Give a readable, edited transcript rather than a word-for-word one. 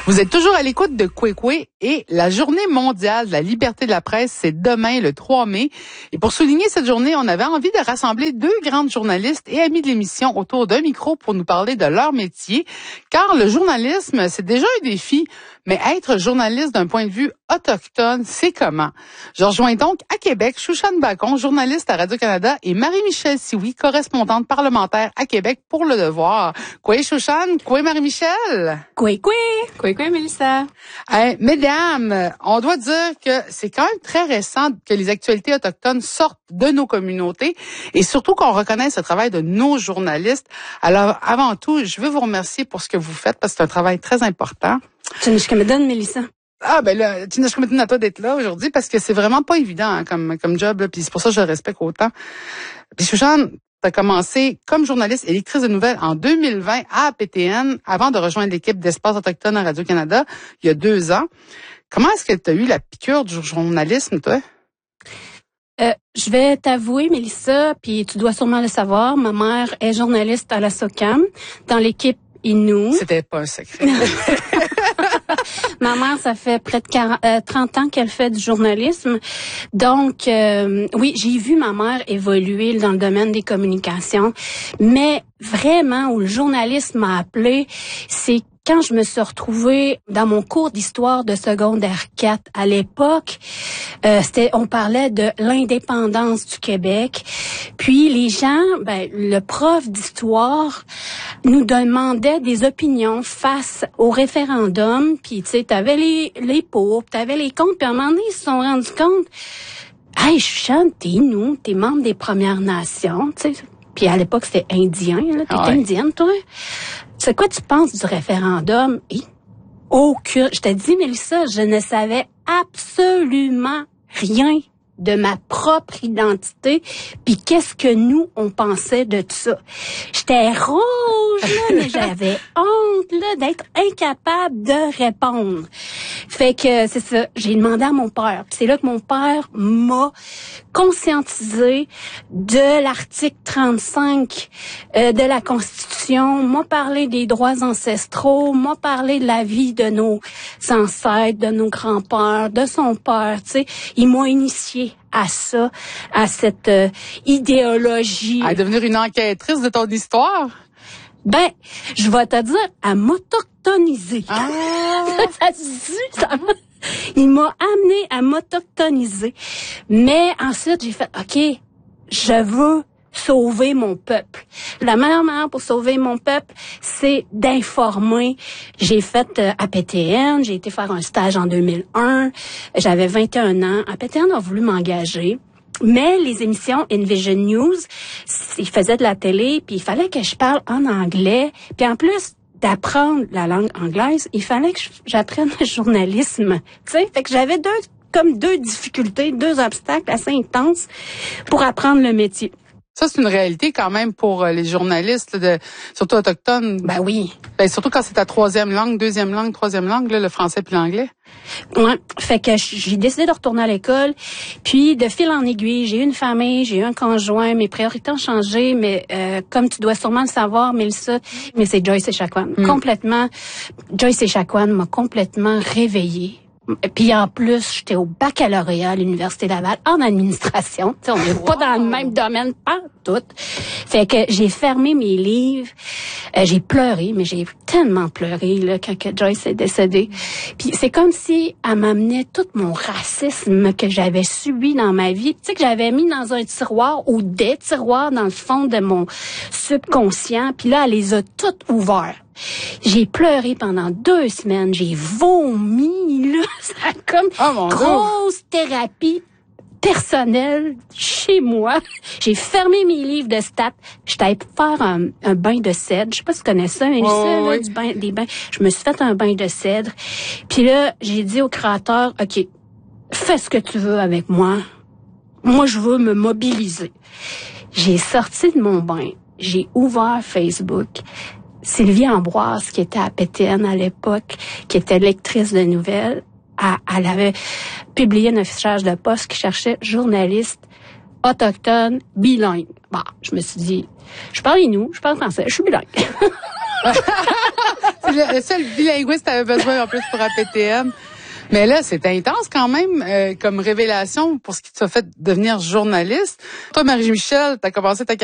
Vous êtes toujours à l'écoute de Kwekwe et la journée mondiale de la liberté de la presse, c'est demain, le 3 mai. Et pour souligner cette journée, on avait envie de rassembler deux grandes journalistes et amis de l'émission autour d'un micro pour nous parler de leur métier. Car le journalisme, c'est déjà un défi, mais être journaliste d'un point de vue autochtone, c'est comment? Je rejoins donc à Québec Shushan Bacon, journaliste à Radio-Canada, et Marie-Michel Sioui, correspondante parlementaire à Québec pour Le Devoir. Quoi, Shushan? Quoi, Marie-Michel? Quoi, Mélissa? Mesdames, on doit dire que c'est quand même très récent que les actualités autochtones sortent de nos communautés et surtout qu'on reconnaisse le travail de nos journalistes. Alors, avant tout, je veux vous remercier pour ce que vous faites parce que c'est un travail très important. Tchinishkamedan, Mélissa. Ah, ben là, Tchinishkamedan à toi d'être là aujourd'hui parce que c'est vraiment pas évident hein, comme job, là, puis c'est pour ça que je le respecte autant. Puis Shushan, tu as commencé comme journaliste et lectrice de nouvelles en 2020 à APTN avant de rejoindre l'équipe d'Espace autochtone à Radio-Canada il y a 2 ans. Comment est-ce que tu as eu la piqûre du journalisme, toi? Je vais t'avouer, Mélissa, puis tu dois sûrement le savoir, ma mère est journaliste à la SOCAM, dans l'équipe Innu. C'était pas un secret. Ma mère, ça fait près de 30 ans qu'elle fait du journalisme. Donc, oui, j'ai vu ma mère évoluer dans le domaine des communications. Mais vraiment, où le journalisme m'a appelé, c'est quand je me suis retrouvée dans mon cours d'histoire de secondaire 4 à l'époque, on parlait de l'indépendance du Québec. Puis les gens, le prof d'histoire nous demandait des opinions face au référendum. Puis tu sais, t'avais les pour, t'avais les contre. Puis à un moment donné, ils se sont rendus compte, hey, Shushan, t'es membre des Premières Nations, tu sais. Puis à l'époque, c'était indien, là. T'es indienne, toi? C'est quoi tu penses du référendum? Aucune. Je te dis, Mélissa, je ne savais absolument rien de ma propre identité, puis qu'est-ce que nous, on pensait de ça. J'étais rouge, là, mais j'avais honte là, d'être incapable de répondre. Fait que c'est ça, j'ai demandé à mon père. Puis c'est là que mon père m'a conscientisé de l'article 35 de la Constitution, m'a parlé des droits ancestraux, m'a parlé de la vie de nos ancêtres, de nos grands-pères, de son père, tu sais. Il m'a initié à ça, à cette idéologie. À devenir une enquêtrice de ton histoire? Je vais te dire, à m'autochtoniser. Ah. Il m'a amené à m'autochtoniser. Mais ensuite, j'ai fait, OK, je veux sauver mon peuple. La meilleure manière pour sauver mon peuple, c'est d'informer. J'ai fait APTN, j'ai été faire un stage en 2001, j'avais 21 ans. APTN a voulu m'engager. Mais les émissions Envision News, ils faisaient de la télé, puis il fallait que je parle en anglais. Puis en plus d'apprendre la langue anglaise, il fallait que j'apprenne le journalisme. Tu sais, fait que j'avais deux difficultés, deux obstacles assez intenses pour apprendre le métier. Ça, c'est une réalité quand même pour les journalistes, surtout autochtones. Ben oui. Surtout quand c'est ta troisième langue, deuxième langue, troisième langue, là, le français puis l'anglais. Ouais. Fait que j'ai décidé de retourner à l'école. Puis, de fil en aiguille, j'ai eu une famille, j'ai eu un conjoint. Mes priorités ont changé, mais comme tu dois sûrement le savoir, Mélissa, mais c'est Joyce Echaquan. Complètement. Joyce Echaquan m'a complètement réveillée. Puis en plus, j'étais au baccalauréat à l'Université Laval en administration. T'sais, on n'est pas dans le même domaine, pas tout. Fait que j'ai fermé mes livres. J'ai pleuré, mais j'ai tellement pleuré là quand Joyce est décédée. Puis c'est comme si elle m'amenait tout mon racisme que j'avais subi dans ma vie, tu sais, que j'avais mis dans un tiroir ou des tiroirs dans le fond de mon subconscient. Puis là, elle les a toutes ouverts. J'ai pleuré pendant 2 semaines. J'ai vomi, là. Ça a comme grosse thérapie personnelle chez moi. J'ai fermé mes livres de stats. J'étais allée faire un bain de cèdre. Je sais pas si tu connais ça, mais des bains. Je me suis fait un bain de cèdre. Puis là, j'ai dit au créateur, OK, fais ce que tu veux avec moi. Moi, je veux me mobiliser. J'ai sorti de mon bain. J'ai ouvert Facebook. Sylvie Ambroise, qui était à PTN à l'époque, qui était lectrice de nouvelles, elle avait publié un affichage de poste qui cherchait journaliste autochtone bilingue. Je me suis dit, je parle Innu, je parle français, je suis bilingue. le seul bilinguiste avait besoin en plus pour APTM. Mais là, c'est intense quand même comme révélation pour ce qui t'a fait devenir journaliste. Toi, Marie-Michel, t'as commencé ta